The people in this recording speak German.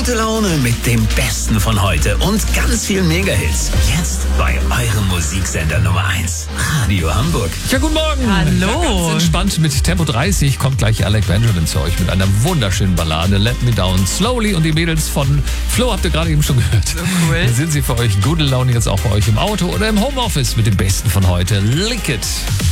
Gute Laune mit dem Besten von heute und ganz vielen Mega-Hits. Jetzt bei eurem Musiksender Nummer 1, Radio Hamburg. Ja, guten Morgen. Hallo. Ja, ganz entspannt mit Tempo 30 kommt gleich Alec Benjamin zu euch mit einer wunderschönen Ballade Let Me Down Slowly, und die Mädels von Flo habt ihr gerade eben schon gehört. So cool. Da sind sie für euch. Gute Laune jetzt auch bei euch im Auto oder im Homeoffice mit dem Besten von heute. Lick It.